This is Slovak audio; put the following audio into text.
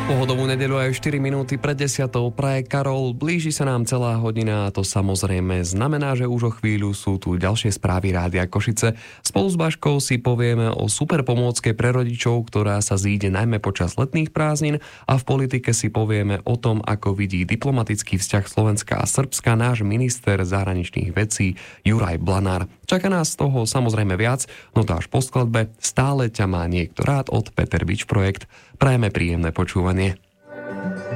Pohodovú nedeľu aj 4 minúty pred 10. praje Karol. Blíži sa nám celá hodina a to samozrejme znamená, že už o chvíľu sú tu ďalšie správy Rádia Košice. Spolu s Baškou si povieme o super pomôcke pre rodičov, ktorá sa zíde najmä počas letných prázdnin, a v politike si povieme o tom, ako vidí diplomatický vzťah Slovenska a Srbska náš minister zahraničných vecí Juraj Blanár. Čaká nás toho samozrejme viac, no to až po skladbe Stále ťa má niekto rád od Peter Beach Projekt. Prajeme príjemné počúvanie.